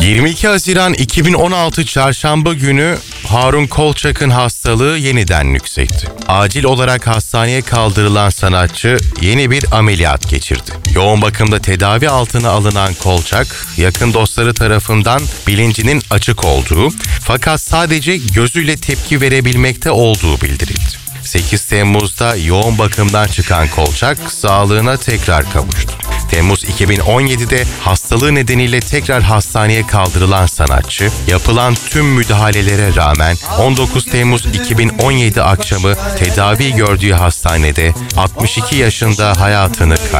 22 Haziran 2016 Çarşamba günü Harun Kolçak'ın hastalığı yeniden yükseltti. Acil olarak hastaneye kaldırılan sanatçı yeni bir ameliyat geçirdi. Yoğun bakımda tedavi altına alınan Kolçak, yakın dostları tarafından bilincinin açık olduğu fakat sadece gözüyle tepki verebilmekte olduğu bildirildi. 8 Temmuz'da yoğun bakımdan çıkan Kolçak sağlığına tekrar kavuştu. Temmuz 2017'de hastalığı nedeniyle tekrar hastaneye kaldırılan sanatçı, yapılan tüm müdahalelere rağmen 19 Temmuz 2017 akşamı tedavi gördüğü hastanede 62 yaşında hayatını kaybetti.